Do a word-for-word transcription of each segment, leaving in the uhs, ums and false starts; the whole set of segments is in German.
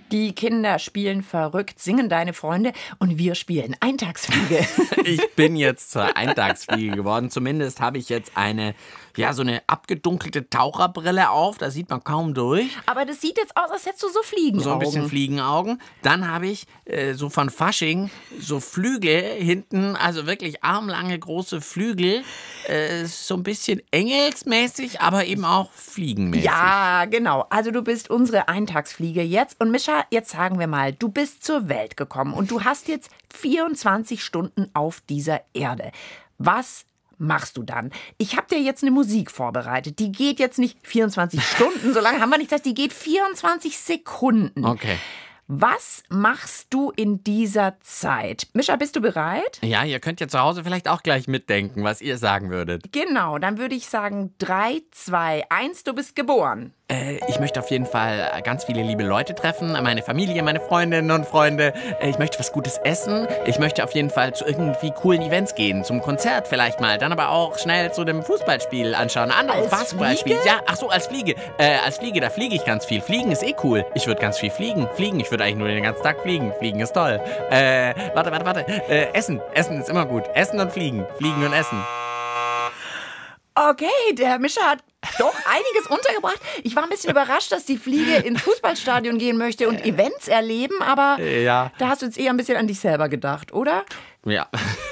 Die Kinder spielen verrückt, singen deine Freunde und wir spielen Eintagsfliege. Ich bin jetzt zur Eintagsfliege geworden. Zumindest habe ich jetzt eine, ja, so eine abgedunkelte Taucherbrille auf. Da sieht man kaum durch. Aber das sieht jetzt aus, als hättest du so Fliegenaugen. So ein bisschen Fliegenaugen. Dann habe ich äh, so von Fasching so Flügel hinten, also wirklich armlange große Flügel. Äh, so ein bisschen engelsmäßig, aber eben auch fliegenmäßig. Ja, genau. Also du bist unsere Eintagsfliege jetzt. Und Mischa, jetzt sagen wir mal, du bist zur Welt gekommen und du hast jetzt vierundzwanzig Stunden auf dieser Erde. Was machst du dann? Ich habe dir jetzt eine Musik vorbereitet. Die geht jetzt nicht vierundzwanzig Stunden, so lange haben wir nicht gesagt, die geht vierundzwanzig Sekunden. Okay. Was machst du in dieser Zeit? Mischa, bist du bereit? Ja, ihr könnt ja zu Hause vielleicht auch gleich mitdenken, was ihr sagen würdet. Genau, dann würde ich sagen drei, zwei, eins, du bist geboren. Äh, ich möchte auf jeden Fall ganz viele liebe Leute treffen, meine Familie, meine Freundinnen und Freunde. Äh, ich möchte was Gutes essen. Ich möchte auf jeden Fall zu irgendwie coolen Events gehen, zum Konzert vielleicht mal. Dann aber auch schnell zu dem Fußballspiel anschauen, ein anderes Als Basketballspiel. Fliege? Ja, ach so, als Fliege. Äh, als Fliege, da fliege ich ganz viel. Fliegen ist eh cool. Ich würde ganz viel fliegen. Fliegen, ich würde eigentlich nur den ganzen Tag fliegen. Fliegen ist toll. Äh, warte, warte, warte. Äh, Essen. Essen ist immer gut. Essen und Fliegen. Fliegen und Essen. Okay, der Mischa hat doch einiges untergebracht. Ich war ein bisschen überrascht, dass die Fliege ins Fußballstadion gehen möchte und Events erleben, aber Ja. da hast du jetzt eher ein bisschen an dich selber gedacht, oder? Ja.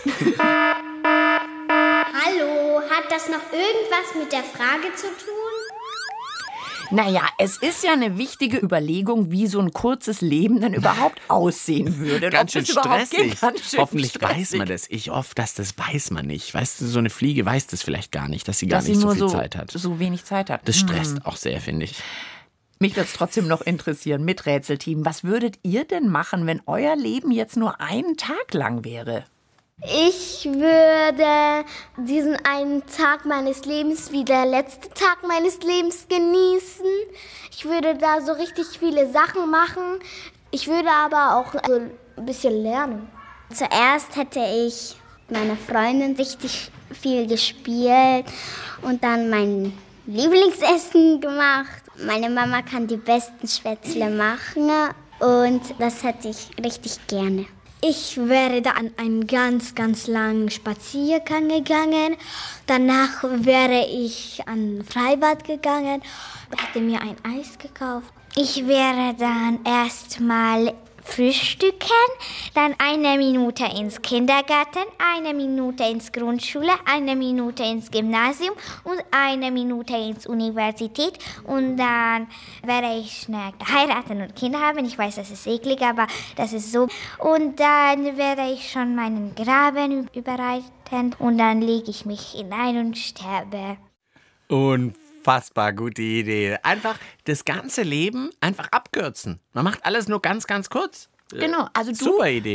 Hallo, hat das noch irgendwas mit der Frage zu tun? Naja, es ist ja eine wichtige Überlegung, wie so ein kurzes Leben dann überhaupt aussehen würde. Und Ganz ob schön das überhaupt stressig. geht. Ganz schön Hoffentlich stressig. weiß man das. Ich hoffe, dass das weiß man nicht. Weißt du, so eine Fliege weiß das vielleicht gar nicht, dass sie gar Dass nicht sie so nur viel so, Zeit hat. so wenig Zeit hat. Das Hm. stresst auch sehr, finde ich. Mich würde es trotzdem noch interessieren, mit Rätselteam. Was würdet ihr denn machen, wenn euer Leben jetzt nur einen Tag lang wäre? Ich würde diesen einen Tag meines Lebens wie der letzte Tag meines Lebens genießen. Ich würde da so richtig viele Sachen machen. Ich würde aber auch so ein bisschen lernen. Zuerst hätte ich meiner Freundin richtig viel gespielt und dann mein Lieblingsessen gemacht. Meine Mama kann die besten Spätzle machen und das hätte ich richtig gerne. Ich wäre da an einen ganz, ganz langen Spaziergang gegangen. Danach wäre ich an ein Freibad gegangen, hätte mir ein Eis gekauft. Ich wäre dann erstmal frühstücken, dann eine Minute ins Kindergarten, eine Minute ins Grundschule, eine Minute ins Gymnasium und eine Minute ins Universität. Und dann werde ich schnell heiraten und Kinder haben. Ich weiß, das ist eklig, aber das ist so. Und dann werde ich schon meinen Graben überreiten und dann lege ich mich hinein und sterbe. Unfassbar gute Idee. Einfach das ganze Leben einfach abkürzen. Man macht alles nur ganz, ganz kurz. Genau, also du Super Idee.